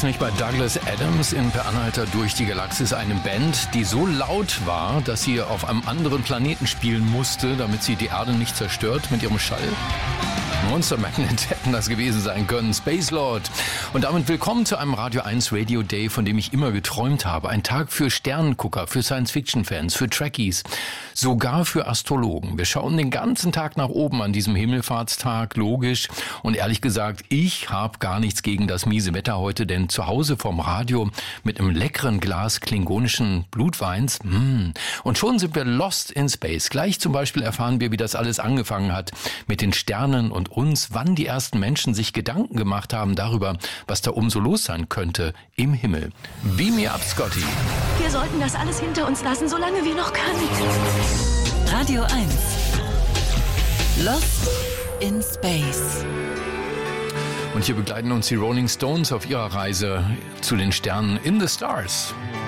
nicht bei Douglas Adams in Per Anhalter durch die Galaxis, eine Band, die so laut war, dass sie auf einem anderen Planeten spielen musste, damit sie die Erde nicht zerstört mit ihrem Schall? Monster Magnet hätten das gewesen sein können. Space Lord. Und damit willkommen zu einem Radio 1 Radio Day, von dem ich immer geträumt habe. Ein Tag für Sternengucker, für Science-Fiction-Fans, für Trekkies, sogar für Astrologen. Wir schauen den ganzen Tag nach oben an diesem Himmelfahrtstag, logisch. Und ehrlich gesagt, ich habe gar nichts gegen das miese Wetter heute, denn zu Hause vorm Radio mit einem leckeren Glas klingonischen Blutweins. Und schon sind wir lost in space. Gleich zum Beispiel erfahren wir, wie das alles angefangen hat mit den Sternen und uns, wann die ersten Menschen sich Gedanken gemacht haben darüber, was da oben so los sein könnte im Himmel. Beam me up, Scotty. Wir sollten das alles hinter uns lassen, solange wir noch können. Radio 1. Lost in Space. Und hier begleiten uns die Rolling Stones auf ihrer Reise zu den Sternen in the Stars.